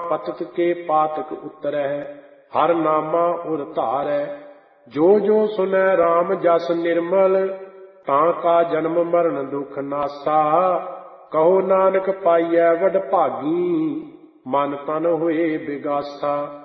पतक के पातक उतरै, हर नामा उर धारै। जो जो सुनै राम जस निर्मल, तां का जन्म मरण दुख नासा। कहो नानक पाइयै वड भागी, मन तन होए बिगासा।